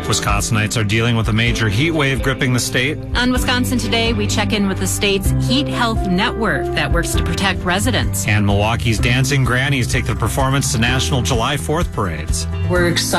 Wisconsinites are dealing with a major heat wave gripping the state. On Wisconsin Today, we check in with the state's Heat Health Network that works to protect residents. And Milwaukee's dancing grannies take the performance to national July 4th parades. We're excited